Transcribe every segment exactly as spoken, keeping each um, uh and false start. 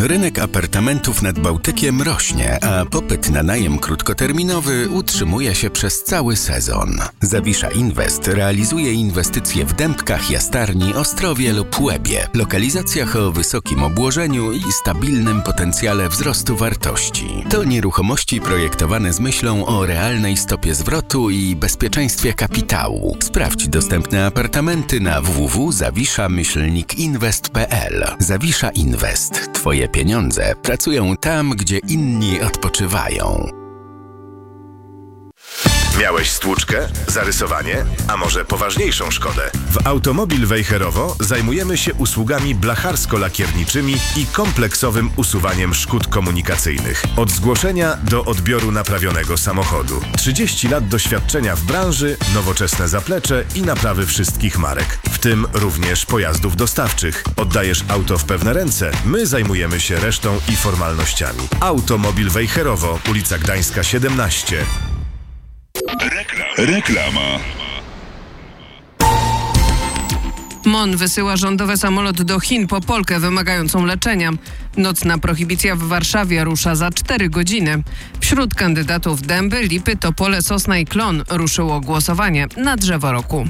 Rynek apartamentów nad Bałtykiem rośnie, a popyt na najem krótkoterminowy utrzymuje się przez cały sezon. Zawisza Invest realizuje inwestycje w Dębkach, Jastarni, Ostrowie lub Łebie, lokalizacjach o wysokim obłożeniu i stabilnym potencjale wzrostu wartości. To nieruchomości projektowane z myślą o realnej stopie zwrotu i bezpieczeństwie kapitału. Sprawdź dostępne apartamenty na w w w kropka zawisza myślnik inwest kropka p l. Zawisza Invest. Twoje pieniądze pracują tam, gdzie inni odpoczywają. Miałeś stłuczkę, zarysowanie, a może poważniejszą szkodę? W Automobil Wejherowo zajmujemy się usługami blacharsko-lakierniczymi i kompleksowym usuwaniem szkód komunikacyjnych. Od zgłoszenia do odbioru naprawionego samochodu. trzydzieści lat doświadczenia w branży, nowoczesne zaplecze i naprawy wszystkich marek, w tym również pojazdów dostawczych. Oddajesz auto w pewne ręce, my zajmujemy się resztą i formalnościami. Automobil Wejherowo, ulica Gdańska siedemnaście. Reklama. M O N wysyła rządowy samolot do Chin po Polkę wymagającą leczenia. Nocna prohibicja w Warszawie rusza za cztery godziny. Wśród kandydatów Dęby, Lipy, Topole, Sosna i Klon ruszyło głosowanie na drzewo roku.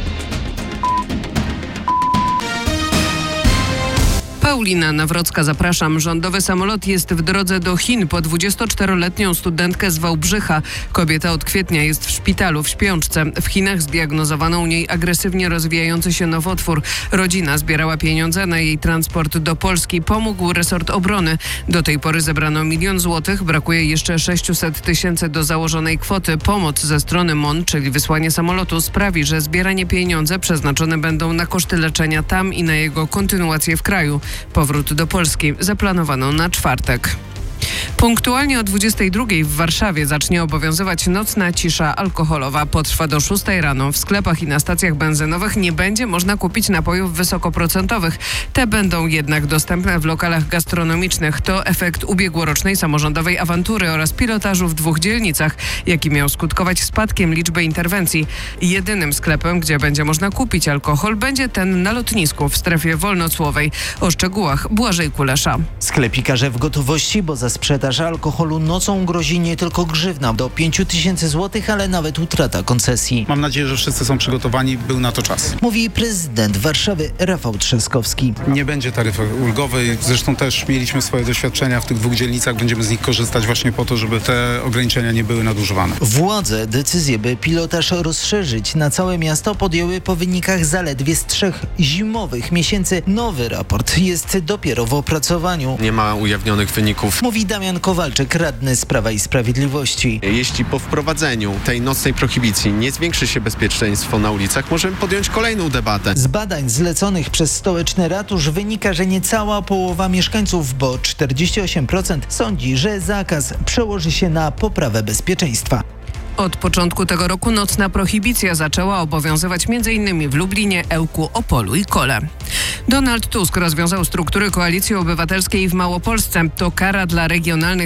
Paulina Nawrocka, zapraszam. Rządowy samolot jest w drodze do Chin po dwudziestoczteroletnią studentkę z Wałbrzycha. Kobieta od kwietnia jest w szpitalu w śpiączce. W Chinach zdiagnozowano u niej agresywnie rozwijający się nowotwór. Rodzina zbierała pieniądze na jej transport do Polski. Pomógł resort obrony. Do tej pory zebrano milion złotych. Brakuje jeszcze sześćset tysięcy do założonej kwoty. Pomoc ze strony M O N, czyli wysłanie samolotu, sprawi, że zbieranie pieniądze przeznaczone będą na koszty leczenia tam i na jego kontynuację w kraju. Powrót do Polski zaplanowano na czwartek. Punktualnie o dwudziestej drugiej w Warszawie zacznie obowiązywać nocna cisza alkoholowa. Potrwa do szóstej rano. W sklepach i na stacjach benzynowych nie będzie można kupić napojów wysokoprocentowych. Te będą jednak dostępne w lokalach gastronomicznych. To efekt ubiegłorocznej samorządowej awantury oraz pilotażu w dwóch dzielnicach, jaki miał skutkować spadkiem liczby interwencji. Jedynym sklepem, gdzie będzie można kupić alkohol, będzie ten na lotnisku w strefie wolnocłowej. O szczegółach Błażej Kulesza. Sklepikarze w gotowości, bo za sprzedaż alkoholu nocą grozi nie tylko grzywna do pięć tysięcy złotych, ale nawet utrata koncesji. Mam nadzieję, że wszyscy są przygotowani, był na to czas. Mówi prezydent Warszawy Rafał Trzaskowski. Nie będzie taryfy ulgowej, zresztą też mieliśmy swoje doświadczenia w tych dwóch dzielnicach, będziemy z nich korzystać właśnie po to, żeby te ograniczenia nie były nadużywane. Władze decyzję, by pilotaż rozszerzyć na całe miasto, podjęły po wynikach zaledwie z trzech zimowych miesięcy. Nowy raport jest dopiero w opracowaniu. Nie ma ujawnionych wyników. Mówi Damian Kowalczyk, radny z Prawa i Sprawiedliwości. Jeśli po wprowadzeniu tej nocnej prohibicji nie zwiększy się bezpieczeństwo na ulicach, możemy podjąć kolejną debatę. Z badań zleconych przez stołeczny ratusz wynika, że niecała połowa mieszkańców, bo czterdzieści osiem procent sądzi, że zakaz przełoży się na poprawę bezpieczeństwa. Od początku tego roku nocna prohibicja zaczęła obowiązywać m.in. w Lublinie, Ełku, Opolu i Kole. Donald Tusk rozwiązał struktury Koalicji Obywatelskiej w Małopolsce. To kara dla regionalnych